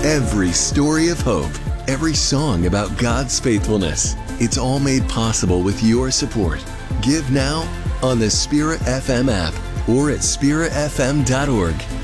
Every story of hope, every song about God's faithfulness. It's all made possible with your support. Give now on the Spirit FM app or at spiritfm.org.